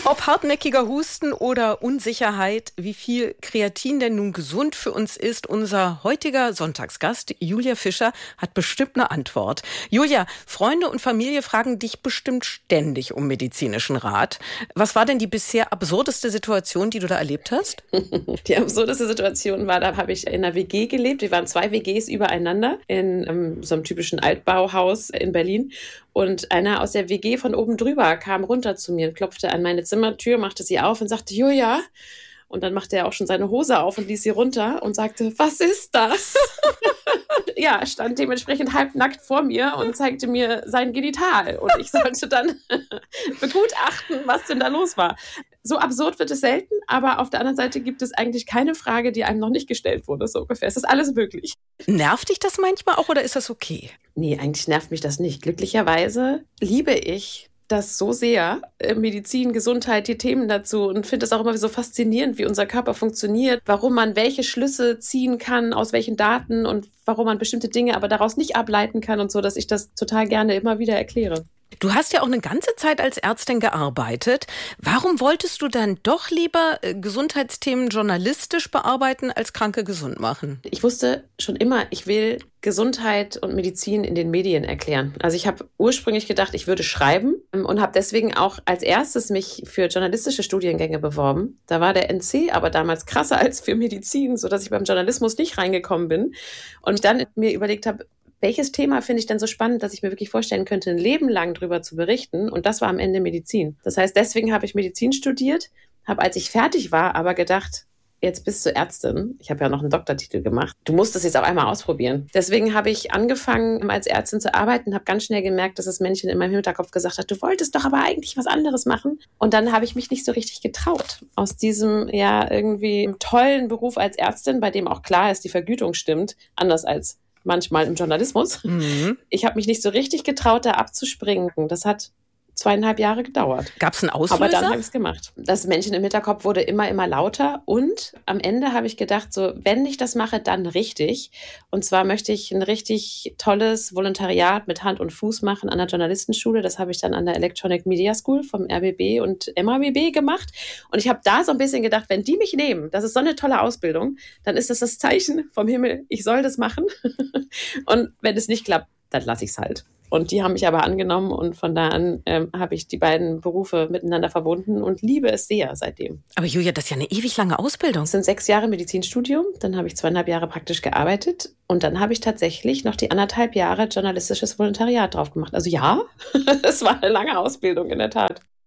Ob hartnäckiger Husten oder Unsicherheit, wie viel Kreatin denn nun gesund für uns ist, unser heutiger Sonntagsgast, Julia Fischer, hat bestimmt eine Antwort. Julia, Freunde und Familie fragen dich bestimmt ständig um medizinischen Rat. Was war denn die bisher absurdeste Situation, die du da erlebt hast? Die absurdeste Situation war, da habe ich in einer WG gelebt. Wir waren 2 WGs übereinander in so einem typischen Altbauhaus in Berlin. Und einer aus der WG von oben drüber kam runter zu mir und klopfte an meine Zimmertür, machte sie auf und sagte, Julia. Und dann machte er auch schon seine Hose auf und ließ sie runter und sagte, was ist das? Ja, stand dementsprechend halbnackt vor mir und zeigte mir sein Genital. Und ich sollte dann begutachten, was denn da los war. So absurd wird es selten, aber auf der anderen Seite gibt es eigentlich keine Frage, die einem noch nicht gestellt wurde, so ungefähr. Es ist alles möglich. Nervt dich das manchmal auch oder ist das okay? Nee, eigentlich nervt mich das nicht. Glücklicherweise liebe ich das so sehr, Medizin, Gesundheit, die Themen dazu und finde es auch immer so faszinierend, wie unser Körper funktioniert, warum man welche Schlüsse ziehen kann, aus welchen Daten und warum man bestimmte Dinge aber daraus nicht ableiten kann und so, dass ich das total gerne immer wieder erkläre. Du hast ja auch eine ganze Zeit als Ärztin gearbeitet. Warum wolltest du dann doch lieber Gesundheitsthemen journalistisch bearbeiten, als Kranke gesund machen? Ich wusste schon immer, ich will Gesundheit und Medizin in den Medien erklären. Also ich habe ursprünglich gedacht, ich würde schreiben und habe deswegen auch als erstes mich für journalistische Studiengänge beworben. Da war der NC aber damals krasser als für Medizin, sodass ich beim Journalismus nicht reingekommen bin. Und dann mir überlegt habe, welches Thema finde ich denn so spannend, dass ich mir wirklich vorstellen könnte, ein Leben lang drüber zu berichten? Und das war am Ende Medizin. Das heißt, deswegen habe ich Medizin studiert, habe, als ich fertig war, aber gedacht, jetzt bist du Ärztin. Ich habe ja noch einen Doktortitel gemacht. Du musst es jetzt auch einmal ausprobieren. Deswegen habe ich angefangen, als Ärztin zu arbeiten, habe ganz schnell gemerkt, dass das Männchen in meinem Hinterkopf gesagt hat, du wolltest doch aber eigentlich was anderes machen. Und dann habe ich mich nicht so richtig getraut. Aus diesem ja irgendwie tollen Beruf als Ärztin, bei dem auch klar ist, die Vergütung stimmt, anders als manchmal im Journalismus. Ich habe mich nicht so richtig getraut, da abzuspringen. Das hat 2,5 Jahre gedauert. Gab es einen Auslöser? Aber dann habe ich es gemacht. Das Männchen im Hinterkopf wurde immer lauter und am Ende habe ich gedacht, so, wenn ich das mache, dann richtig. Und zwar möchte ich ein richtig tolles Volontariat mit Hand und Fuß machen an der Journalistenschule. Das habe ich dann an der Electronic Media School vom RBB und MABB gemacht. Und ich habe da so ein bisschen gedacht, wenn die mich nehmen, das ist so eine tolle Ausbildung, dann ist das Zeichen vom Himmel, ich soll das machen. Und wenn es nicht klappt, dann lasse ich es halt. Und die haben mich aber angenommen und von da an habe ich die beiden Berufe miteinander verbunden und liebe es sehr seitdem. Aber Julia, das ist ja eine ewig lange Ausbildung. Es sind 6 Jahre Medizinstudium, dann habe ich 2,5 Jahre praktisch gearbeitet und dann habe ich tatsächlich noch die 1,5 Jahre journalistisches Volontariat drauf gemacht. Also ja, es war eine lange Ausbildung in der Tat.